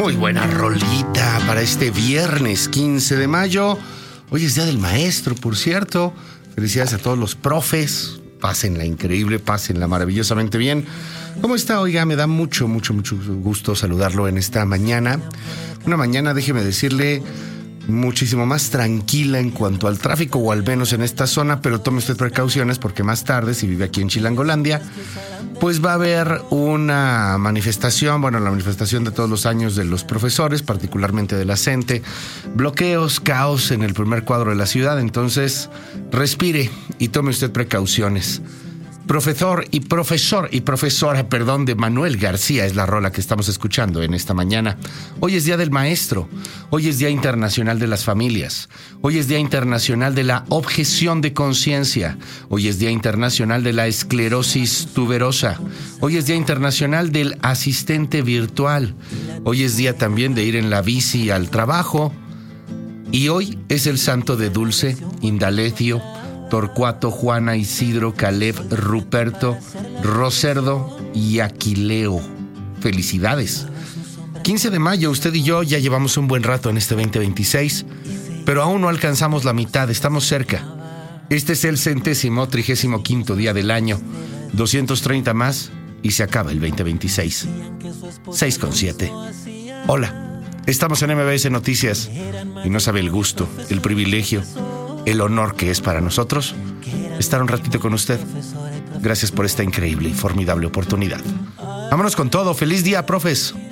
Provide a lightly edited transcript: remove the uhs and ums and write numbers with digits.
Muy buena rolita para este viernes 15 de mayo. Hoy es Día del Maestro, por cierto. Felicidades a todos los profes. Pásenla increíble, pásenla maravillosamente bien. ¿Cómo está? Oiga, me da mucho gusto saludarlo en esta mañana. Una mañana, déjeme decirle, muchísimo más tranquila en cuanto al tráfico, o al menos en esta zona, pero tome usted precauciones porque más tarde, si vive aquí en Chilangolandia, pues va a haber una manifestación, la manifestación de todos los años de los profesores, particularmente de la CENTE, bloqueos, caos en el primer cuadro de la ciudad. Entonces respire y tome usted precauciones. Profesora de Manuel García es la rola que estamos escuchando en esta mañana. Hoy es Día del Maestro, hoy es Día Internacional de las Familias, hoy es Día Internacional de la Objeción de Conciencia, hoy es Día Internacional de la Esclerosis Tuberosa, hoy es Día Internacional del Asistente Virtual, hoy es día también de ir en la bici al trabajo, y hoy es el santo de Dulce, Indalecio, Torcuato, Juana, Isidro, Caleb, Ruperto, Roserdo y Aquileo. Felicidades. 15 de mayo, usted y yo ya llevamos un buen rato en este 2026, pero aún no alcanzamos la mitad, estamos cerca. Este es el 135º día del año, 230 más y se acaba el 2026. 6:7. Hola, estamos en MBS Noticias y no sabe el gusto, el privilegio, el honor que es para nosotros estar un ratito con usted. Gracias por esta increíble y formidable oportunidad. Vámonos con todo. ¡Feliz día, profes!